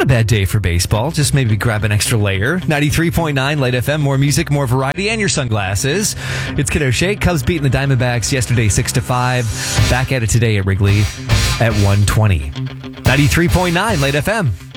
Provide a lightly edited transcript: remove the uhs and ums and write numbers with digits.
a bad day for baseball. Just maybe grab an extra layer. 93.9 Light FM, more music, more variety, and your sunglasses. It's Kiddo Shake. Cubs beating the Diamondbacks yesterday 6-5. Back at it today at Wrigley at 1:20. 93.9 Light FM.